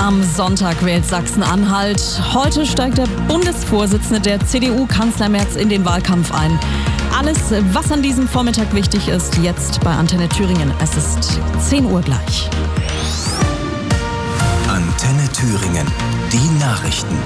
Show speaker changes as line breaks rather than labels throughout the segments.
Am Sonntag wählt Sachsen-Anhalt. Heute steigt der Bundesvorsitzende der CDU, Kanzler Merz, in den Wahlkampf ein. Alles, was an diesem Vormittag wichtig ist, jetzt bei Antenne Thüringen. Es ist 10 Uhr gleich.
Antenne Thüringen, die Nachrichten.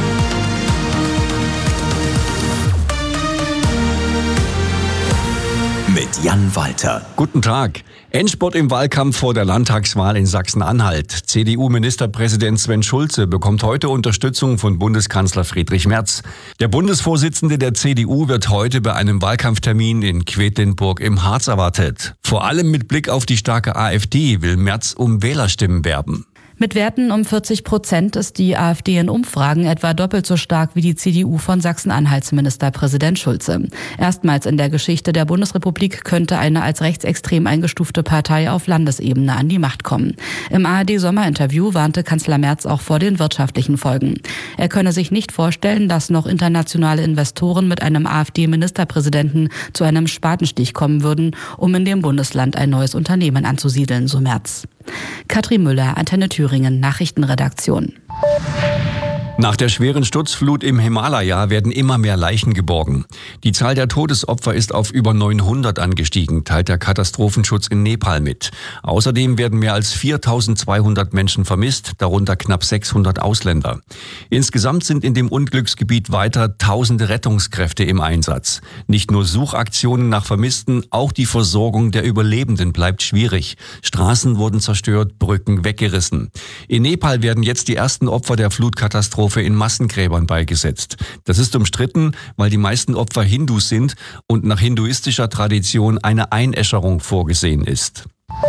Mit Jan Walter.
Guten Tag. Endspurt im Wahlkampf vor der Landtagswahl in Sachsen-Anhalt. CDU-Ministerpräsident Sven Schulze bekommt heute Unterstützung von Bundeskanzler Friedrich Merz. Der Bundesvorsitzende der CDU wird heute bei einem Wahlkampftermin in Quedlinburg im Harz erwartet. Vor allem mit Blick auf die starke AfD will Merz um Wählerstimmen werben.
Mit Werten um 40% ist die AfD in Umfragen etwa doppelt so stark wie die CDU von Sachsen-Anhalts Ministerpräsident Schulze. Erstmals in der Geschichte der Bundesrepublik könnte eine als rechtsextrem eingestufte Partei auf Landesebene an die Macht kommen. Im ARD-Sommerinterview warnte Kanzler Merz auch vor den wirtschaftlichen Folgen. Er könne sich nicht vorstellen, dass noch internationale Investoren mit einem AfD-Ministerpräsidenten zu einem Spatenstich kommen würden, um in dem Bundesland ein neues Unternehmen anzusiedeln, so Merz. Katrin Müller, Antenne Thüringen, Nachrichtenredaktion.
Nach der schweren Sturzflut im Himalaya werden immer mehr Leichen geborgen. Die Zahl der Todesopfer ist auf über 900 angestiegen, teilt der Katastrophenschutz in Nepal mit. Außerdem werden mehr als 4.200 Menschen vermisst, darunter knapp 600 Ausländer. Insgesamt sind in dem Unglücksgebiet weiter tausende Rettungskräfte im Einsatz. Nicht nur Suchaktionen nach Vermissten, auch die Versorgung der Überlebenden bleibt schwierig. Straßen wurden zerstört, Brücken weggerissen. In Nepal werden jetzt die ersten Opfer der Flutkatastrophe in Massengräbern beigesetzt. Das ist umstritten, weil die meisten Opfer Hindus sind und nach hinduistischer Tradition eine Einäscherung vorgesehen ist.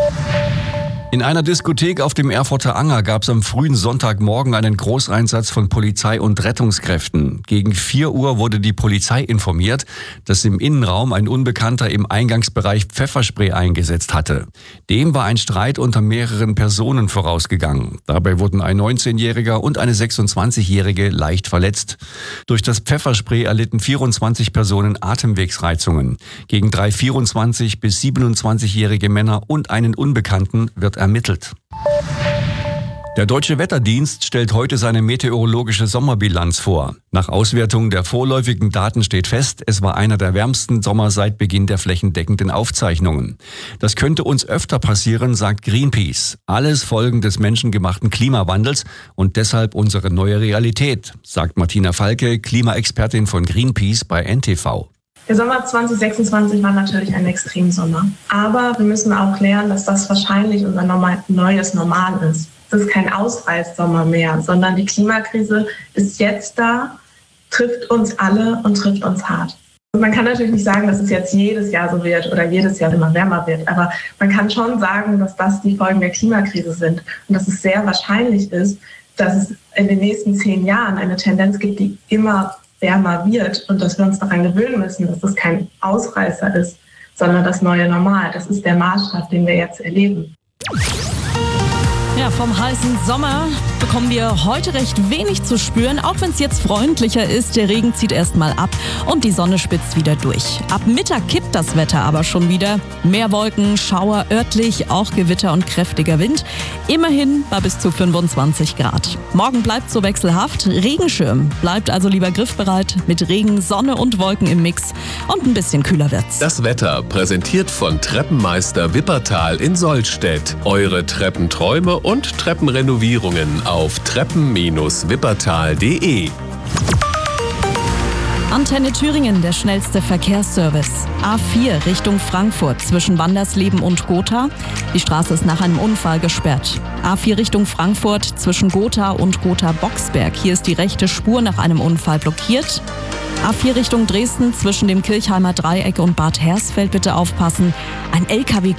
In einer Diskothek auf dem Erfurter Anger gab es am frühen Sonntagmorgen einen Großeinsatz von Polizei und Rettungskräften. Gegen 4 Uhr wurde die Polizei informiert, dass im Innenraum ein Unbekannter im Eingangsbereich Pfefferspray eingesetzt hatte. Dem war ein Streit unter mehreren Personen vorausgegangen. Dabei wurden ein 19-Jähriger und eine 26-Jährige leicht verletzt. Durch das Pfefferspray erlitten 24 Personen Atemwegsreizungen. Gegen 3 24- bis 27-jährige Männer und einen Unbekannten wird ermittelt. Der Deutsche Wetterdienst stellt heute seine meteorologische Sommerbilanz vor. Nach Auswertung der vorläufigen Daten steht fest, es war einer der wärmsten Sommer seit Beginn der flächendeckenden Aufzeichnungen. Das könnte uns öfter passieren, sagt Greenpeace. Alles Folgen des menschengemachten Klimawandels und deshalb unsere neue Realität, sagt Martina Falke, Klimaexpertin von Greenpeace bei NTV.
Der Sommer 2026 war natürlich ein Extremsommer. Aber wir müssen auch lernen, dass das wahrscheinlich unser neues Normal ist. Das ist kein Ausreißsommer mehr, sondern die Klimakrise ist jetzt da, trifft uns alle und trifft uns hart. Und man kann natürlich nicht sagen, dass es jetzt jedes Jahr so wird oder jedes Jahr immer wärmer wird. Aber man kann schon sagen, dass das die Folgen der Klimakrise sind. Und dass es sehr wahrscheinlich ist, dass es in den nächsten 10 Jahren eine Tendenz gibt, die immer wärmer wird und dass wir uns daran gewöhnen müssen, dass das kein Ausreißer ist, sondern das neue Normal. Das ist der Maßstab, den wir jetzt erleben.
Ja, vom heißen Sommer bekommen wir heute recht wenig zu spüren, auch wenn es jetzt freundlicher ist. Der Regen zieht erstmal ab und die Sonne spitzt wieder durch. Ab Mittag kippt das Wetter aber schon wieder. Mehr Wolken, Schauer, örtlich auch Gewitter und kräftiger Wind. Immerhin bei bis zu 25 Grad. Morgen bleibt so wechselhaft. Regenschirm bleibt also lieber griffbereit mit Regen, Sonne und Wolken im Mix. Und ein bisschen kühler wird's.
Das Wetter präsentiert von Treppenmeister Wippertal in Sollstedt. Eure Treppenträume und Treppenrenovierungen auf treppen-wippertal.de.
Antenne Thüringen, der schnellste Verkehrsservice. A4 Richtung Frankfurt zwischen Wandersleben und Gotha. Die Straße ist nach einem Unfall gesperrt. A4 Richtung Frankfurt zwischen Gotha und Gotha-Boxberg. Hier ist die rechte Spur nach einem Unfall blockiert. A4 Richtung Dresden zwischen dem Kirchheimer Dreieck und Bad Hersfeld bitte aufpassen. Ein LKW